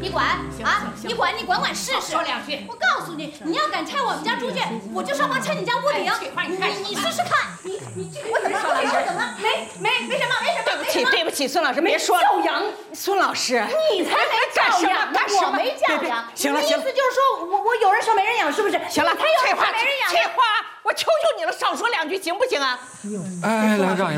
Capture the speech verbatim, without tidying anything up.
你管啊？你管你管管试试。 说两句。 我告诉你，你要敢拆我们家猪圈，我就上房拆你家屋顶。你你试试看。你你这个我怎么了？我怎么没没没什么没什么？ 对不起对不起，孙老师别说了。 教养， 孙老师， 你才没教养呢，我没教养。 行了行了， 意思就是说我我有人说没人养，是不是？ 行了， 他有人说没人养， 翠花，我求求你了，少说两句行不行啊？ 哎，来让一让。